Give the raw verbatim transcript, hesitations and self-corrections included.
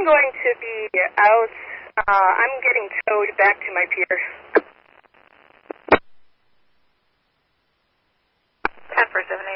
going to be out. Uh, I'm getting towed back to my pier.